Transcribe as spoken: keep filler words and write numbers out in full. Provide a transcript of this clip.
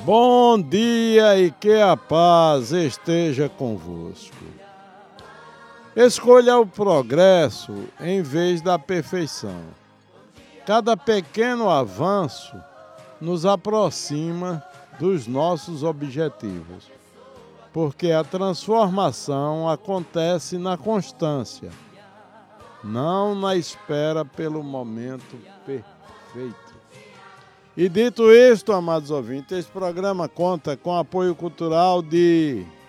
Bom dia e que a paz esteja convosco. Escolha o progresso em vez da perfeição. Cada pequeno avanço nos aproxima dos nossos objetivos, porque a transformação acontece na constância, não na espera pelo momento perfeito. E dito isto, amados ouvintes, esse programa conta com apoio cultural de